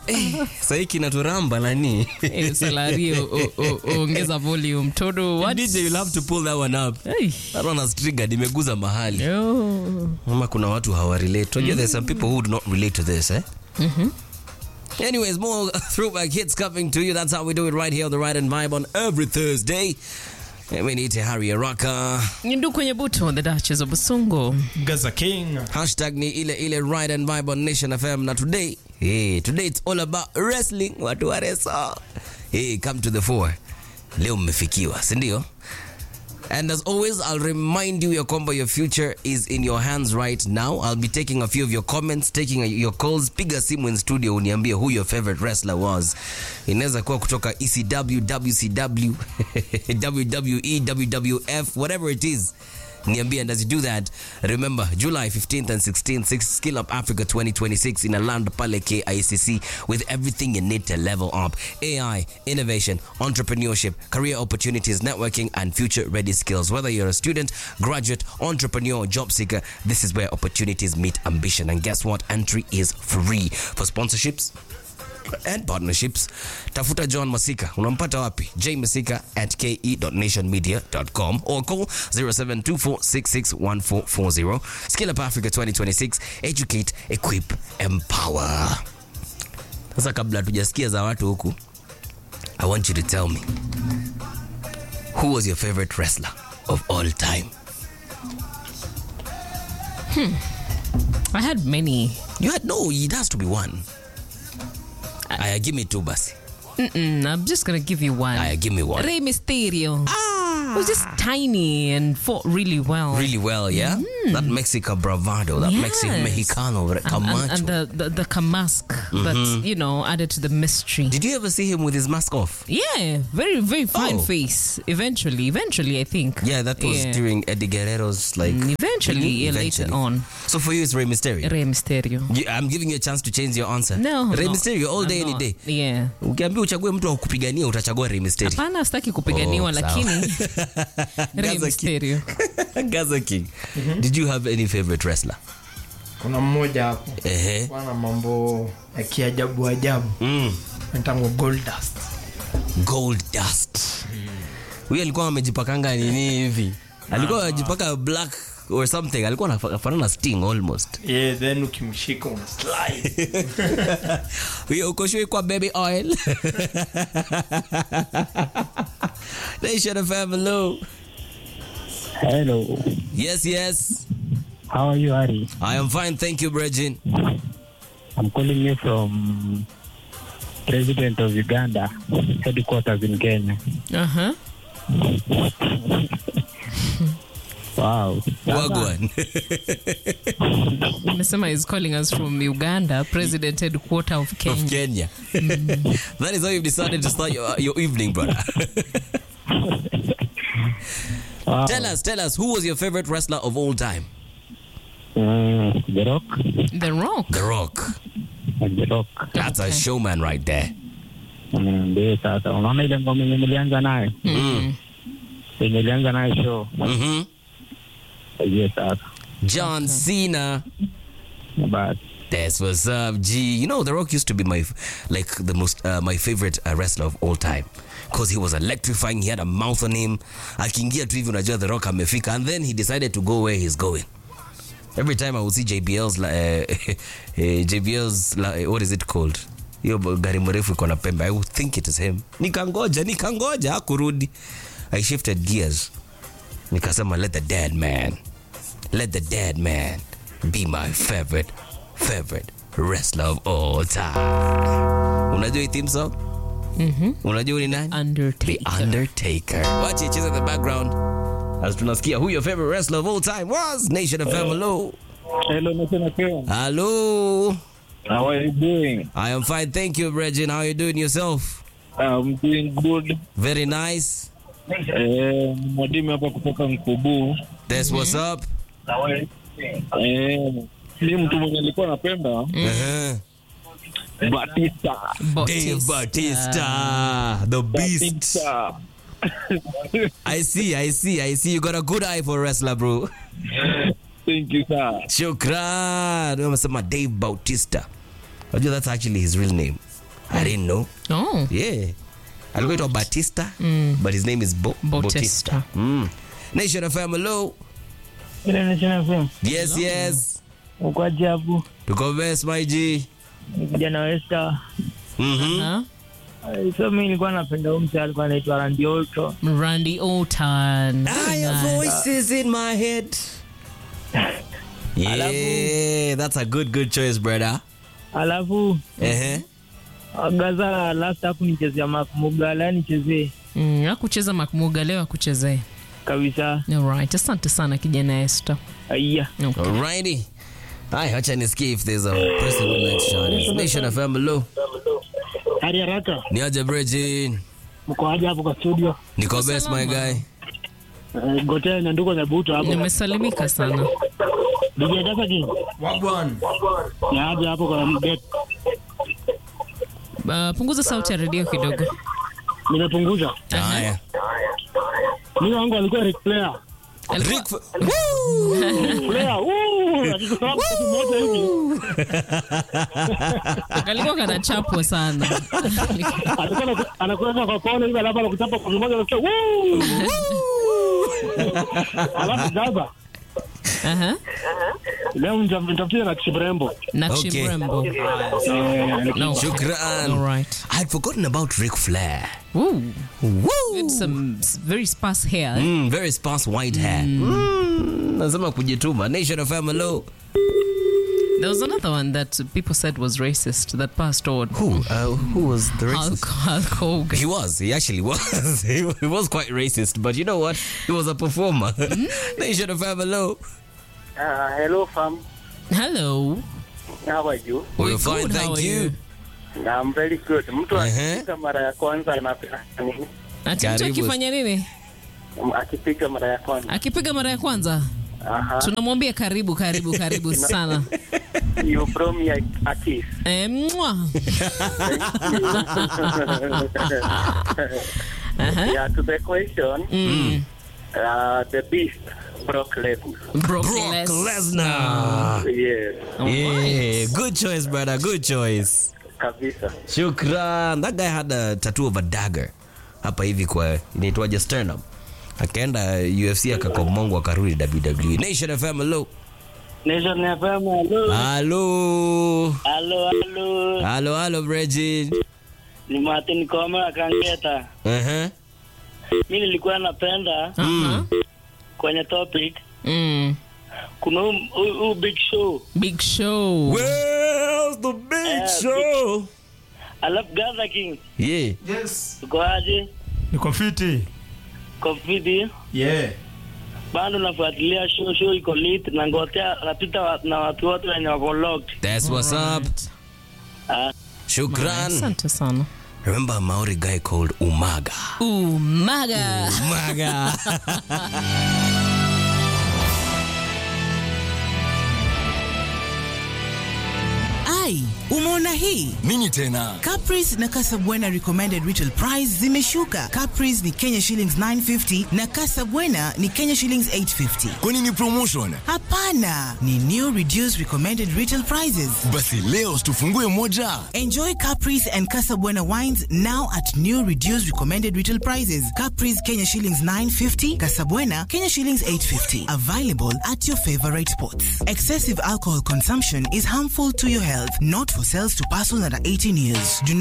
Sasa kinaturamba nani? Salario ongeza volume. Todo what? DJ, you'll have to pull that one up. That one has triggered, imeguza mahali. Mama kuna watu hawarelate. There's some people who do not relate to this, eh? Anyways, more throwback hits coming to you. That's how we do it right here on the Ride and Vibe on every Thursday. And we need to Harry Araka. Ndu kwenye buto, the Duchess of Busongo. Gaza King. Hashtag ni ile Ride and Vibe on Nation FM. Na today it's all about wrestling. Watu wa wrestling. Come to the fore. Leo mmefikiwa, si ndio? And as always, I'll remind you, your combo, your future is in your hands right now. I'll be taking a few of your comments, taking your calls. Piga simu in studio uniambie who your favorite wrestler was. Inaweza kuwa kutoka ECW, WCW, WWE, WWF, whatever it is. Niambie, and as you do that, remember July 15th and 16th, Skill Up Africa 2026 in a land pale KICC with everything you need to level up. AI, innovation, entrepreneurship, career opportunities, networking, and future-ready skills. Whether you're a student, graduate, entrepreneur, job seeker, this is where opportunities meet ambition. And guess what? Entry is free. For sponsorships and partnerships, tafuta John Masika. Unampata wapi? jmasika@ke.nationmedia.com or call 0724661440. Skill Up Africa 2026. Educate, equip, empower. Sasa kabla tujasikia za watu huku, I want you to tell me, who was your favorite wrestler of all time? I had many. You had no, it has to be one. Aya, give me two basi. I'm just gonna give you one. Aya, give me one. Rey Mysterio. He was just tiny and fought really well. Really well, yeah? That Mexican bravado, that Mexican Mexicano, Camacho. And the Camask that, added to the mystery. Did you ever see him with his mask off? Yeah, very, very fine face. Eventually, I think. Yeah, that was during Eddie Guerrero's, Eventually, later on. So for you, it's Rey Mysterio? Rey Mysterio. I'm giving you a chance to change your answer. No. Rey Mysterio, all day, any day. Yeah. Ukiambia uchague mtu wa kupigania, utachagua Rey Mysterio. Hapana, sitaki kupiganiwa, lakini Rey Mysterio. Gaza King. Did you have any favorite wrestler? Kuna mmoja hapo. Wana mambo ya kiajabu ajabu. Mtango Goldust. Goldust. Huyu alikuwa amejipakanga nini hivi? Alikuwa anajipaka black or something. Alikuwa anafanana Sting almost. Yeah, then ukimshika una slide. Huyo uko shwe kwa baby oil. Nation FM, hello. Hello. Yes. How are you, Harry? I am fine, thank you, Bregin. I'm calling you from President of Uganda, headquarters in Kenya. Wow. Wagwan. Mesema is calling us from Uganda, President headquarters of Kenya. Of Kenya. That is how you've decided to start your evening, brother. Wow. Tell us, who was your favorite wrestler of all time? The Rock. The Rock. The Rock. The Rock. That's a showman right there. Ndio sasa unaona ile ngoma nilianza nayo. Nilianza nayo show. Yes, sir. John Cena. But That's what's up, G. The Rock used to be my favorite wrestler of all time. Because he was electrifying, he had a mouth on him. Akiingia tu hivi unajua The Rock amefika, and then he decided to go where he's going. Every time I would see JBL's what is it called? Hiyo gari mrefu iko na pembe. I would think it is him. Nikangoja hakurudi. I shifted gears. Nikasema let the dead man be my favorite wrestler of all time. Unajua hii theme song? Unajua ni nani? Undertaker. The Undertaker. Watch it in the background. As tunasikia who your favorite wrestler of all time was. Nation of hello. hello, Nation FM. Hello. How are you doing? I am fine, thank you, Bregin. How are you doing yourself? I'm doing good. Very nice. Mwadimu hapa kutoka Mkubu. That's what's up. Ni mtu mwenye alikuwa napenda. Batista. Dave Batista. The beast. Batista. I see. You got a good eye for wrestler, bro. Thank you, sir. Shukran. Umesema Dave Bautista. That's actually his real name. I didn't know. Oh. Yeah. Alikuwa itwa Batista, but his name is Bautista. Nation FM, hello. Nation FM. Yes, yes. Uko jabu. Tuko best, my G. Kijana Westa. Huh? So mimi nilikuwa napenda mtu alikuwa anaitwa Randy Orton. Randy Orton. Your voice is in my head. Yeah, that's a good choice, brother. Alafu Gaza last hapo nichezea Makmugala nichezee. Hakucheza Makmuga leo akuchezee. Kabisa. Alright, asante sana kijana Esther. Aya. Okay. Alrighty. Hi, acha nisikie if there's a person who likes Shani. Nation FM, hello. Hali haraka. Ni aje Bridget? Mko aje hapo kwa studio? Niko best, my guy. Gotea na ndugu za buto hapo. Nimesalimika sana. DJ Dasa King. Wagwan. Ni aje hapo kwa mbet. Punguza sauti ya radio kidogo. Nimepunguza. Haya. Mimi wangu alikuwa Ric Flair. Rick Flair. Akikusababu kitu moja hivi. Alikuwa kanachapwa sana. Alikuwa anakwenda kwa kona hivi alafu anakuchapa kwa mmoja anasema alafu Gaza. Leo mtafutie na Chibrembo. Chibrembo. No. Shukran. All right. I had forgotten about Ric Flair. Woo. It's some very sparse hair. Very sparse white hair. Nasema kujituma. Nation of MLO. There was another one that people said was racist that passed on. Who was the racist? Hulk Hogan. He was. He actually was. He was quite racist, but you know what? He was a performer. Nation of MLO. Hello, fam. Hello. How are you? We're fine, thank you. I'm very good. Mtu akipika mara ya kwanza anapenda nini? Mtu akifanya nini? Akipiga mara ya kwanza. Akipiga mara ya kwanza? Tunamwambia karibu sana. You brought me a kiss. Yeah, to the question. The beast, Brock Lesnar. Yes. Yeah, good choice, brother. Good choice. Kabisa. Shukran. That guy had a tattoo of a dagger hapa hivi kwa inaitwaje sternum. Akaenda UFC akakomongwa akarudi WWE. Nation FM, hello. Nation FM, hello. Hello, Bridget. Ni Martin Koma akangeta. Mimi nilikuwa napenda kwenye topic. Kuna Big Show. Where's the Big Show? I love Gaza King. Yeah. Yes. Uko aje? Niko fiti. Confidi. Yeah. Bado nafuatilia show iko lit na ngotea napita na watu wote wenye wako locked. That's what's up. Shukran. Asante sana. Remember a Maori guy called Umaga. Umaga. Ai, umeona hii? Nini tena? Caprice na Casabwana recommended retail price zimeshuka. Caprice ni Kenya shillings 950 na Casabwana ni Kenya shillings 850. Kwa nini promotion? Hapana, ni new reduced recommended retail prices. Basi leo tufungue moja. Enjoy Caprice and Casabwana wines now at new reduced recommended retail prices. Caprice Kenya shillings 950, Casabwana Kenya shillings 850. Available at your favorite spots. Excessive alcohol consumption is harmful to your health, not for sales to persons under 18 years. Do